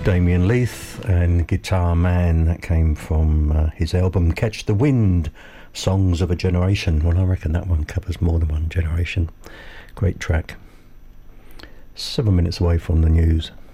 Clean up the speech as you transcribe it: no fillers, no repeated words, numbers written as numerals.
Damien Leith and Guitar Man. That came from his album Catch the Wind, Songs of a Generation. Well, I reckon that one covers more than one generation. Great track. 7 minutes away from the news.